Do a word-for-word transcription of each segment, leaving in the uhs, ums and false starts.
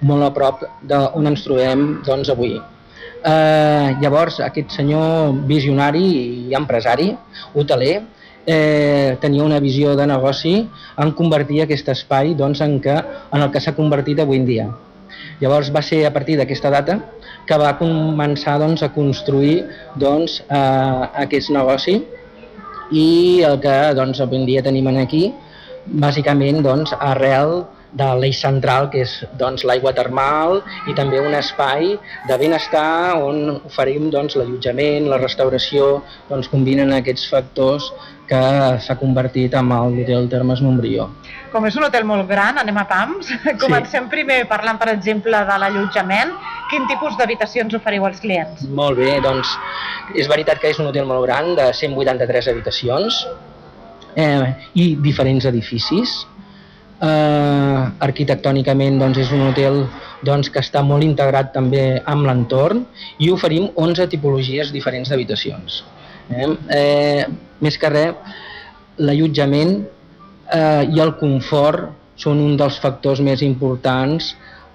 molt a prop d'on ens trobem doncs, avui. Eh, llavors, aquest senyor visionari i empresari, hoteler, eh, tenia una visió de negoci en convertir aquest espai doncs, en, que, en el que s'ha convertit avui en dia. Llavors va ser a partir d'aquesta data que va començar doncs, a construir doncs, eh, aquest negoci i el que doncs, avui en dia tenim aquí, bàsicament doncs, arrel de l'eix central, que és doncs, l'aigua termal i també un espai de benestar on oferim doncs, l'allotjament, la restauració, doncs, combinen aquests factors que s'ha convertit en l'Hotel Termes Montbrió. Com és un hotel molt gran, anem a pams. Comencem sí. primer parlant, per exemple, de l'allotjament. Quin tipus d'habitacions oferiu als clients? Molt bé, doncs és veritat que és un hotel molt gran, de cent vuitanta-tres habitacions eh, i diferents edificis. Uh, arquitectònicament doncs, és un hotel doncs, que està molt integrat també amb l'entorn i oferim onze tipologies diferents d'habitacions. Eh? Eh, més que res, l'allotjament eh, i el confort són un dels factors més importants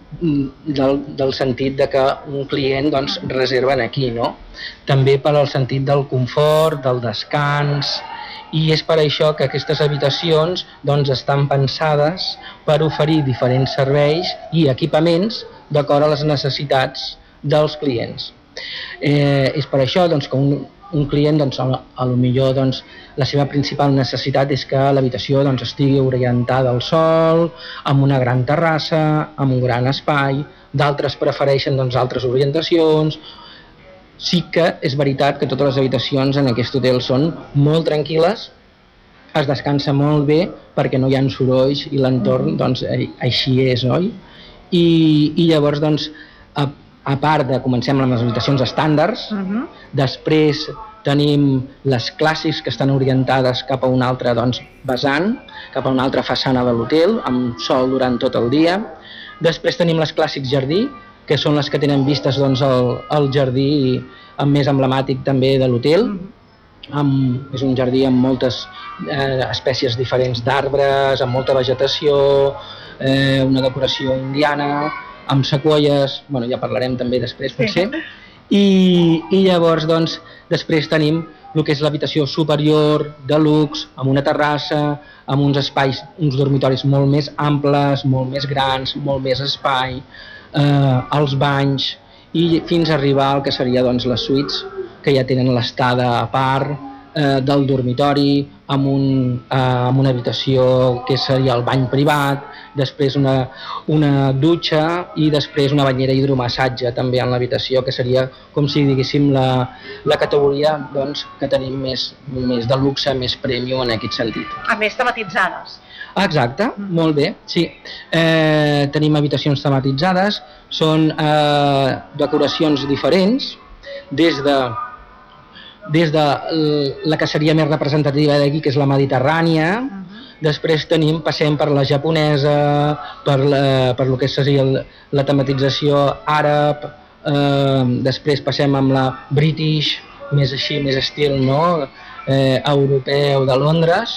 del, del sentit de que un client doncs, reserva aquí, no? També per al sentit del confort, del descans, i és per això que aquestes habitacions doncs, estan pensades per oferir diferents serveis i equipaments d'acord a les necessitats dels clients. Eh, és per això doncs, que un, un client, doncs, a, a lo millor, doncs, la seva principal necessitat és que l'habitació doncs, estigui orientada al sol, amb una gran terrassa, amb un gran espai, d'altres prefereixen doncs, altres orientacions. Sí que és veritat que totes les habitacions en aquest hotel són molt tranquil·les, es descansa molt bé perquè no hi ha sorolls i l'entorn doncs, així és, oi? I, i llavors, doncs, a, a part de comencem amb les habitacions estàndards, uh-huh. després tenim les clàssics que estan orientades cap a un altre doncs, vessant, cap a una altra façana de l'hotel, amb sol durant tot el dia. Després tenim les clàssics jardí, que són les que tenen vistes doncs, al, al jardí més emblemàtic també de l'hotel. Amb, és un jardí amb moltes eh, espècies diferents d'arbres, amb molta vegetació, eh, una decoració indiana, amb sequoies, bueno, ja parlarem també després potser. Sí. I, i llavors doncs, després tenim el que és l'habitació superior, de luxe, amb una terrassa, amb uns espais, uns dormitoris molt més amples, molt més grans, molt més espai, eh, els banys i fins a arribar al que seria doncs, les suites que ja tenen l'estada a part eh, del dormitori amb, un, eh, amb una habitació que seria el bany privat, després una, una dutxa i després una banyera hidromassatge també en l'habitació, que seria com si diguéssim la, la categoria doncs, que tenim més, més de luxe, més premium en aquest sentit. A més tematitzades. Exacte, molt bé, sí. Eh, tenim habitacions tematitzades, són eh, decoracions diferents, des de, des de la que seria més representativa d'aquí, que és la mediterrània, uh-huh. després tenim, passem per la japonesa, per, la, per lo que seria el, la tematització àrab, eh, després passem amb la British, més així, més estil, no? eh, europeu de Londres,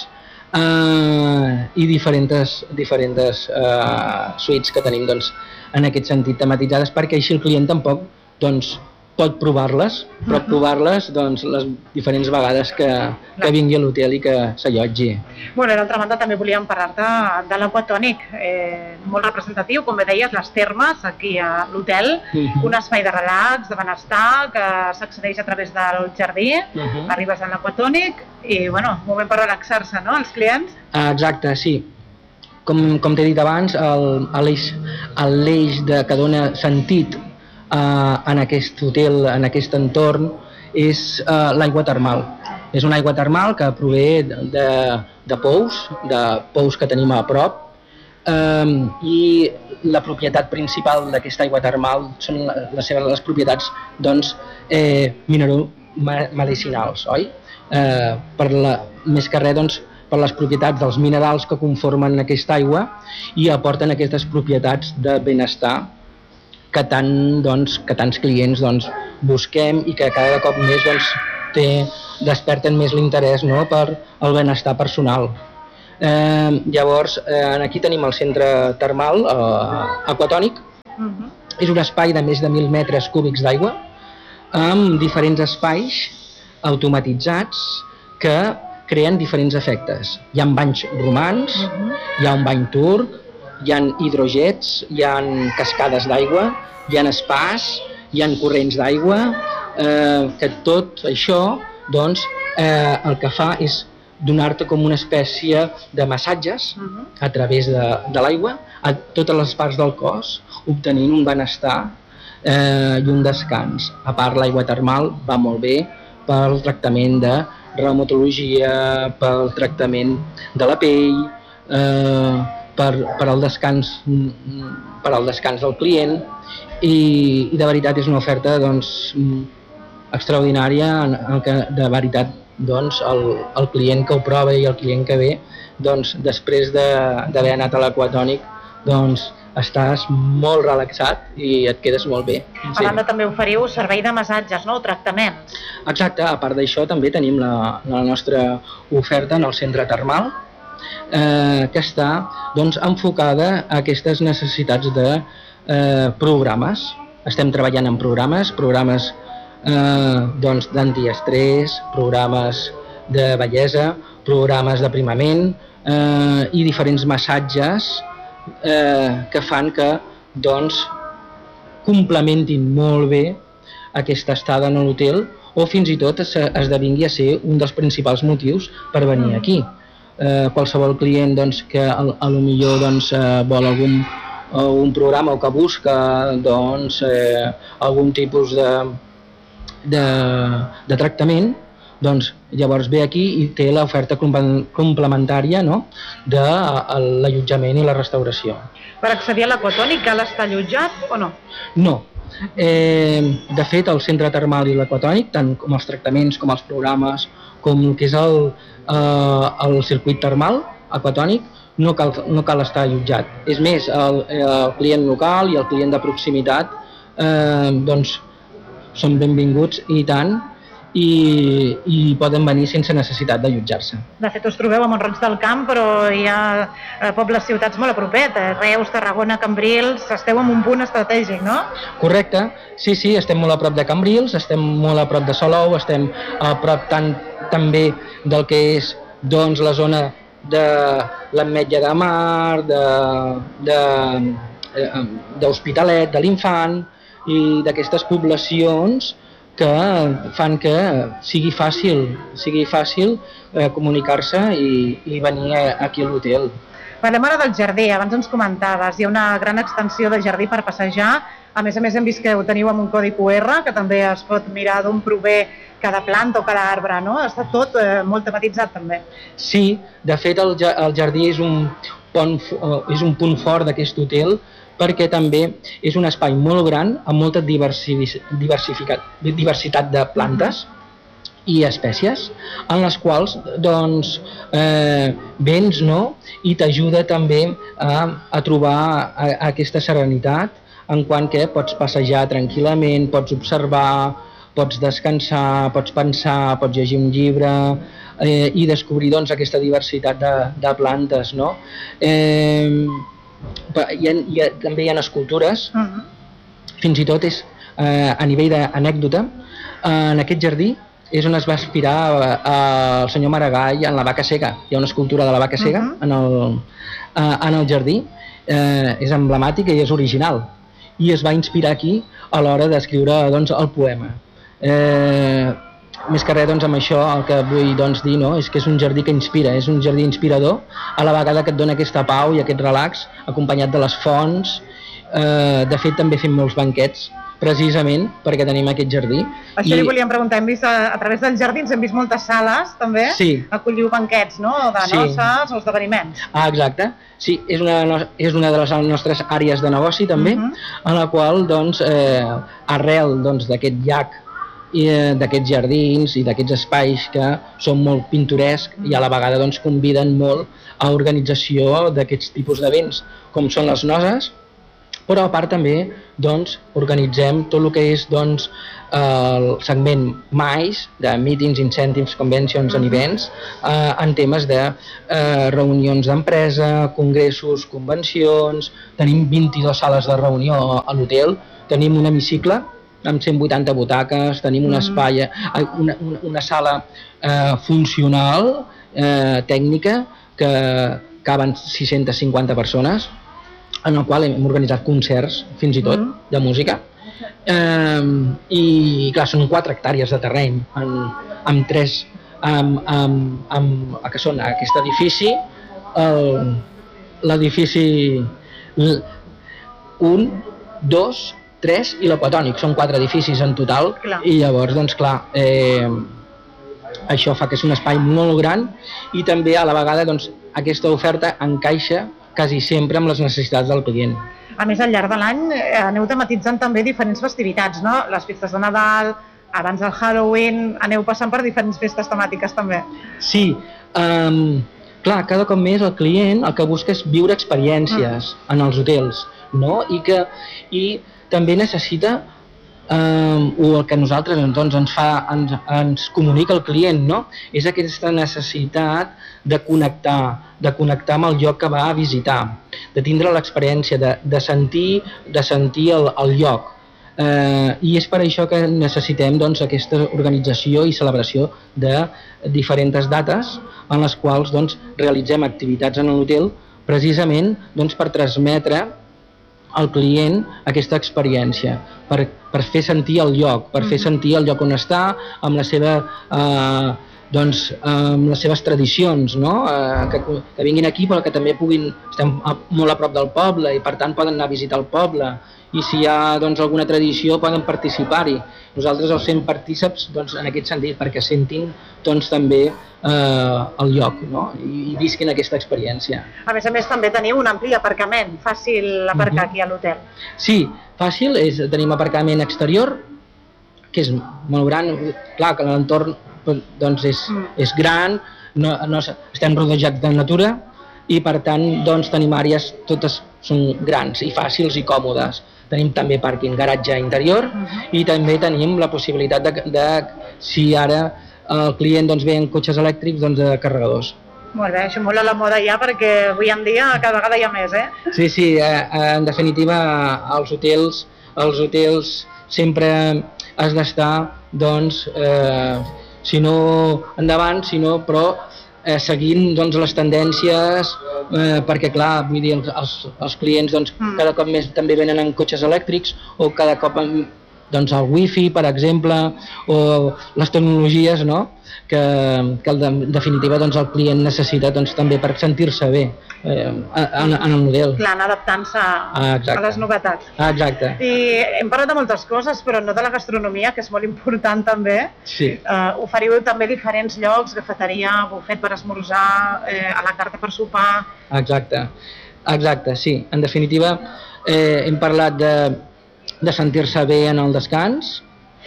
Uh, i diferents, diferents uh, suites que tenim doncs, en aquest sentit tematitzades, perquè així el client tampoc doncs, pot provar-les, pot provar-les doncs, les diferents vegades que, que vingui a l'hotel i que s'allotgi. Bueno, d'altra banda també volíem parlar-te de l'Aquatònic, eh, molt representatiu, com bé deies, les termes aquí a l'hotel, uh-huh. un espai de relax, de benestar, que s'accedeix a través del jardí, uh-huh. arribes a l'Aquatònic i, bueno, moment per relaxar-se, no?, els clients? Exacte, sí. Com, com t'he dit abans, l'eix de, que dona sentit Uh, en aquest hotel, en aquest entorn, és uh, l'aigua termal. És una aigua termal que prové de, de pous, de pous que tenim a prop, um, i la propietat principal d'aquesta aigua termal són les seves les propietats doncs, eh, mineromedicinals, oi? Eh, per la, més que res, doncs, per les propietats dels minerals que conformen aquesta aigua i aporten aquestes propietats de benestar que, tant, doncs, que tants clients doncs, busquem i que cada cop més doncs, té, desperten més l'interès, no?, per el benestar personal. Eh, llavors, eh, aquí tenim el centre termal eh, aquatònic, Uh-huh. És un espai de més de mil metres cúbics d'aigua, amb diferents espais automatitzats que creen diferents efectes. Hi ha banys romans, uh-huh. hi ha un bany turc, hi ha hidrojets, hi ha cascades d'aigua, hi ha spas, hi ha corrents d'aigua, eh, que tot això doncs, eh, el que fa és donar-te com una espècie de massatges uh-huh. a través de, de l'aigua a totes les parts del cos, obtenint un benestar eh, i un descans. A part, l'aigua termal va molt bé pel tractament de reumatologia, pel tractament de la pell, eh, per, per, al descans, per al descans del client, i, i de veritat és una oferta doncs, extraordinària en, en què de veritat doncs, el, el client que ho prova i el client que ve, doncs, després d'haver de, anat a l'Aquatònic, doncs, estàs molt relaxat i et quedes molt bé. A banda sí. També oferiu servei de massatges, no? O tractaments. Exacte, a part d'això també tenim la, la nostra oferta en el centre termal, eh, que està doncs, enfocada a aquestes necessitats de eh, programes. Estem treballant en programes, programes eh, doncs, d'antiestrès, programes de bellesa, programes d'aprimament eh, i diferents massatges Eh, que fan que doncs, complementin molt bé aquesta estada en l'hotel o fins i tot es, esdevingui a ser un dels principals motius per venir aquí. Eh, qualsevol client doncs, que a, a lo millor doncs, eh, vol algun un programa o que busca doncs, eh, algun tipus de, de, de tractament, doncs llavors ve aquí i té l'oferta complementària, no?, de l'allotjament i la restauració. Per accedir a l'Aquatònic cal estar allotjat o no? No. Eh, de fet, el centre termal i l'Aquatònic, tant com els tractaments, com els programes, com el que és el, eh, el circuit termal aquatònic, no cal, no cal estar allotjat. És més, el, el client local i el client de proximitat eh, doncs, són benvinguts i tant, I, i poden venir sense necessitat d'allotjar-se. De fet, us trobeu a Mont-roig del Camp, però hi ha pobles, ciutats molt a propet, Reus, Tarragona, Cambrils, esteu en un punt estratègic, no? Correcte, sí, sí, estem molt a prop de Cambrils, estem molt a prop de Salou, estem a prop tant també del que és doncs, la zona de l'Ametlla de Mar, d'Hospitalet, de, de, de l'Infant i d'aquestes poblacions que fan que sigui fàcil, sigui fàcil eh, comunicar-se i, i venir aquí a l'hotel. Parlem ara del jardí, abans ens comentaves, hi ha una gran extensió de jardí per passejar, a més a més hem vist que ho teniu amb un codi Q R, que també es pot mirar d'on prové cada planta o cada arbre, no? Està tot eh, molt tematitzat també. Sí, de fet el, el jardí és un, pont, és un punt fort d'aquest hotel, perquè també és un espai molt gran amb molta diversitat de plantes i espècies, en les quals doncs, eh, vens, no? I t'ajuda també a, a trobar a, a aquesta serenitat, en quant que pots passejar tranquil·lament, pots observar, pots descansar, pots pensar, pots llegir un llibre eh, i descobrir doncs, aquesta diversitat de, de plantes, no? Eh, Hi ha, hi ha, també hi ha escultures, uh-huh. Fins i tot és eh, a nivell d'anècdota, eh, en aquest jardí és on es va inspirar eh, el senyor Maragall en la vaca cega. Hi ha una escultura de la vaca cega uh-huh. en, el, eh, en el jardí, eh, és emblemàtica i és original, i es va inspirar aquí a l'hora d'escriure doncs, el poema. Eh, Més que res, doncs, amb això el que vull doncs, dir no? És que és un jardí que inspira, és un jardí inspirador, a la vegada que et dona aquesta pau i aquest relax, acompanyat de les fonts. Eh, de fet, també fem molts banquets, precisament perquè tenim aquest jardí. Això I... li volíem preguntar, hem vist a, a través dels jardins, hem vist moltes sales, també, sí. Acolliu banquets, no?, de sí. noces o esdeveniments. Ah, exacte. Sí, és una, és una de les nostres àrees de negoci, també, uh-huh. en la qual, doncs, eh, arrel doncs, d'aquest llac i d'aquests jardins i d'aquests espais que són molt pintorescs i a la vegada doncs, conviden molt a organització d'aquests tipus d'events, com són les noces, Però a part també doncs, organitzem tot el que és doncs, el segment MICE, de Meetings, Incentives, Conventions and Events, eh, en temes de eh, reunions d'empresa, congressos, convencions. Tenim vint-i-dues sales de reunió a l'hotel, tenim un hemicicle amb cent vuitanta butaques, tenim un espai, una, una, una sala eh, funcional, eh, tècnica, que caben sis-centes cinquanta persones, en el qual hem organitzat concerts, fins i tot, mm. de música. Eh, I, clar, són quatre hectàrees de terreny, amb, amb tres, amb, amb, amb, que són aquest edifici, l'edifici un, dos, tres i l'Aquatònic. Són quatre edificis en total, clar. I llavors, doncs, clar, eh, això fa que és un espai molt gran i també a la vegada doncs, aquesta oferta encaixa quasi sempre amb les necessitats del client. A més, al llarg de l'any aneu tematitzant també diferents festivitats, no? Les festes de Nadal, abans del Halloween, aneu passant per diferents festes temàtiques també. Sí, um, clar, cada cop més el client el que busca és viure experiències mm. en els hotels, no? I que i també necessita Um, o el que nosaltres doncs, ens, fa, ens, ens comunica el client, no? És aquesta necessitat de connectar, de connectar amb el lloc que va a visitar, de tindre l'experiència, de, de sentir, de sentir el, el lloc. Eh, I és per això que necessitem doncs, aquesta organització i celebració de diferents dates en les quals doncs, realitzem activitats en l'hotel precisament doncs, per transmetre al client aquesta experiència, per, per fer sentir el lloc, per fer sentir el lloc on està, amb la seva, eh, doncs, amb les seves tradicions, no? eh, que, que vinguin aquí però que també puguin, estem a, molt a prop del poble i per tant poden anar a visitar el poble i si hi ha doncs, alguna tradició poden participar-hi. Nosaltres els fem partíceps doncs, en aquest sentit perquè sentin doncs, també eh, el lloc, no? I, i visquin aquesta experiència. A més a més també teniu un ampli aparcament, fàcil aparcar uh-huh. aquí a l'hotel. Sí, fàcil, és, tenim aparcament exterior que és molt gran, clar que l'entorn doncs, és, mm. és gran, no, no, estem rodejats de natura i per tant doncs, tenim àrees totes són grans i fàcils i còmodes. Tenim també pàrquing, garatge interior uh-huh. i també tenim la possibilitat de, de si ara el client doncs, ve en cotxes elèctrics, doncs de carregadors. Molt bé, això molt a la moda ja perquè avui en dia cada vegada hi ha més, eh? Sí, sí, eh, en definitiva els hotels, els hotels sempre has d'estar doncs, eh, si no endavant, sinó però eh, seguint doncs, les tendències eh, perquè clar, vull dir, els, els clients doncs, mm. cada cop més també venen en cotxes elèctrics o cada cop amb, doncs, el wifi, per exemple, o les tecnologies, no? que, que en definitiva doncs, el client necessita doncs, també per sentir-se bé eh, en, en el model. Clar, anar adaptant-se a, a les novetats. Ah, exacte. I hem parlat de moltes coses, però no de la gastronomia, que és molt important també. Sí. Uh, oferiu també diferents llocs, cafeteria, bufet per esmorzar, eh, a la carta per sopar... Exacte, exacte, sí. En definitiva, eh, hem parlat de, de sentir-se bé en el descans,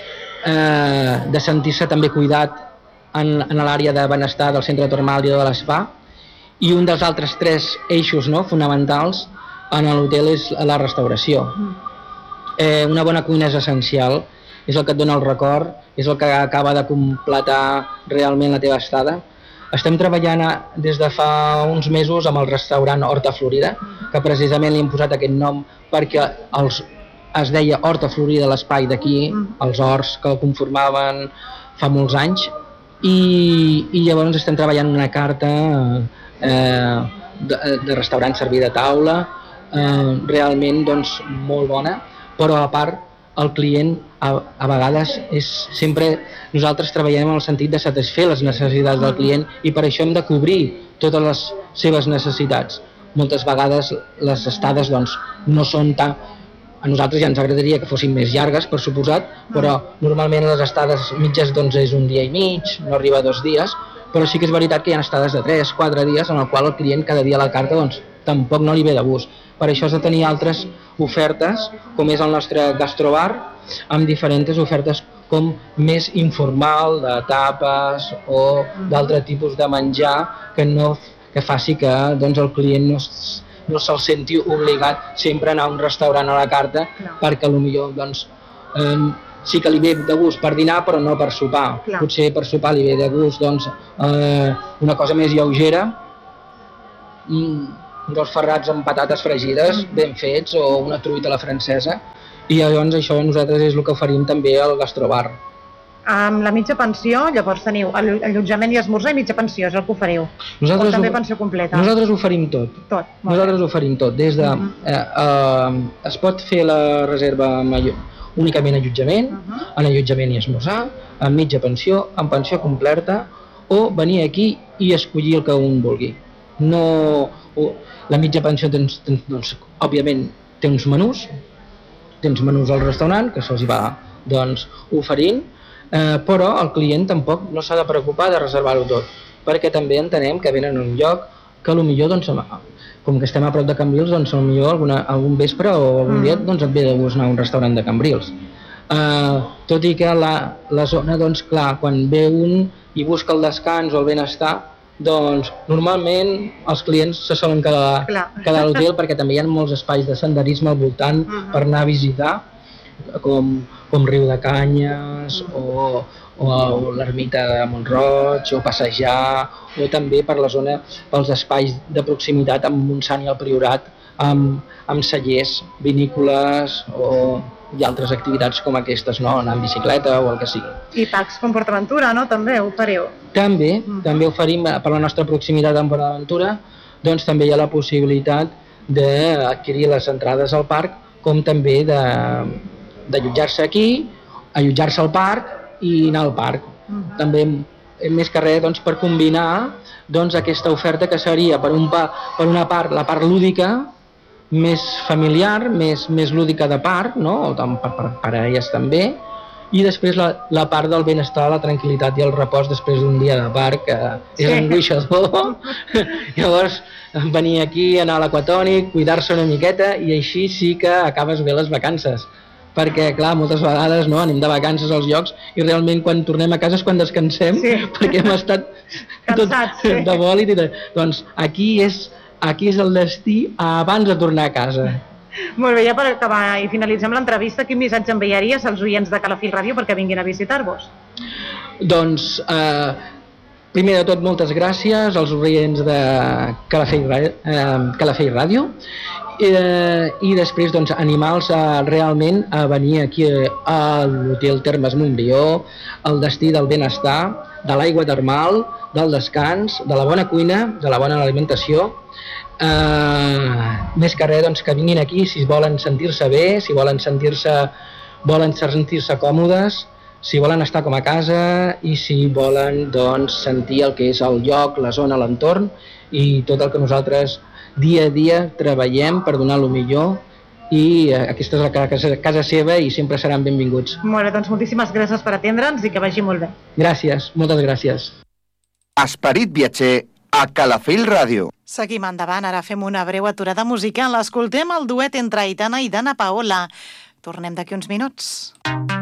eh, de sentir-se també cuidat en, en l'àrea de benestar del centre termal i de l'espa, i un dels altres tres eixos no, fonamentals en l'hotel és la restauració. Eh, una bona cuina és essencial, és el que et dona el record, és el que acaba de completar realment la teva estada. Estem treballant des de fa uns mesos amb el restaurant Horta Florida, que precisament li hem posat aquest nom perquè els, es deia Horta Florida l'espai d'aquí, els horts que el conformaven fa molts anys, i, i llavors estem treballant una carta eh, de, de restaurant servir de taula, eh, realment doncs, molt bona, però a part el client a, a vegades és sempre, nosaltres treballem en el sentit de satisfer les necessitats del client i per això hem de cobrir totes les seves necessitats. Moltes vegades les estades doncs, no són tan... A nosaltres ja ens agradaria que fossin més llargues, per suposat, però normalment les estades mitges doncs, és un dia i mig, no arriba a dos dies, però sí que és veritat que hi ha estades de tres, quatre dies en el qual el client cada dia a la carta doncs, tampoc no li ve de gust. Per això has de tenir altres ofertes, com és el nostre gastrobar, amb diferents ofertes com més informal, de tapes o d'altre tipus de menjar que, no, que faci que doncs, el client no, no se'l senti obligat sempre a anar a un restaurant a la carta, clar, perquè potser doncs, eh, sí que li ve de gust per dinar però no per sopar. Clar. Potser per sopar li ve de gust doncs, eh, una cosa més lleugera, mm, dos ferrats amb patates fregides mm. ben fets o una truita a la francesa, i llavors això nosaltres és el que oferim també al gastrobar. Amb la mitja pensió, llavors teniu allotjament i esmorzar i mitja pensió, és el que oferiu. Nosaltres o també pensió completa? Nosaltres oferim tot. Tot. Nosaltres oferim tot. Des de, uh-huh. eh, eh, es pot fer la reserva amb, únicament allotjament, uh-huh. en allotjament i esmorzar, amb mitja pensió, amb pensió completa, o venir aquí i escollir el que un vulgui. No, o, la mitja pensió, tens, tens, doncs, òbviament, té uns menús, tens menús al restaurant, que se'ls va doncs, oferint, Eh, però el client tampoc no s'ha de preocupar de reservar-ho tot, perquè també entenem que venen a un lloc que potser, doncs, com que estem a prop de Cambrils, doncs potser alguna, algun vespre o algun dia doncs, et ve de gust anar a un restaurant de Cambrils. Eh, tot i que la, la zona, doncs clar, quan ve un i busca el descans o el benestar, doncs normalment els clients se solen quedar, quedar a l'hotel, perquè també hi ha molts espais de senderisme al voltant uh-huh. per anar a visitar, com, com Riu de Canyes o, o, o l'ermita de Mont-roig, o passejar, o també per la zona, pels espais de proximitat amb Montsant i el Priorat, amb, amb cellers, vinícoles o i altres activitats com aquestes, no? Anar en bicicleta o el que sigui. I Pax com PortAventura, no? També ho oferiu? També, mm. també oferim, per la nostra proximitat amb PortAventura, doncs també hi ha la possibilitat d'adquirir les entrades al parc, com també de d'allotjar-se aquí, allotjar-se al parc i anar al parc. Uh-huh. També, més que res, doncs, per combinar doncs, aquesta oferta que seria, per, un pa, per una part, la part lúdica, més familiar, més, més lúdica de parc, no? O tant per, per, per a elles també, i després la, la part del benestar, la tranquil·litat i el repòs després d'un dia de parc, que és sí. angoixador. Llavors, venir aquí, anar a l'Aquatònic, cuidar-se una miqueta, i així sí que acabes bé les vacances. Perquè, clar, moltes vegades no, anem de vacances als llocs i realment quan tornem a casa és quan descansem, sí. perquè hem estat cansats, tot sí. de bòlit. I de... Doncs aquí és, aquí és el destí abans de tornar a casa. Molt bé, ja per acabar i finalitzem l'entrevista, quin missatge enviaries als oients de Calafell Ràdio perquè vinguin a visitar-vos? Doncs, eh, primer de tot, moltes gràcies als oients de Calafell, eh, Calafell Ràdio. Eh, i després doncs, animar-los a, realment a venir aquí a l'Hotel Termes Montbrió, el destí del benestar, de l'aigua termal, del descans, de la bona cuina, de la bona alimentació. Eh, més que res doncs, que vinguin aquí si volen sentir-se bé, si volen sentir-se volen sentir-se còmodes, si volen estar com a casa i si volen doncs, sentir el que és el lloc, la zona, l'entorn i tot el que nosaltres dia a dia treballem per donar el millor, i aquesta és la casa, casa seva i sempre seran benvinguts. Molt bé, doncs moltíssimes gràcies per atendre'ns i que vagi molt bé. Gràcies, moltes gràcies. Esperit viatger a Calafell Ràdio. Seguim endavant, ara fem una breu aturada musical. Escoltem el duet entre Aitana i Dana Paola. Tornem d'aquí uns minuts.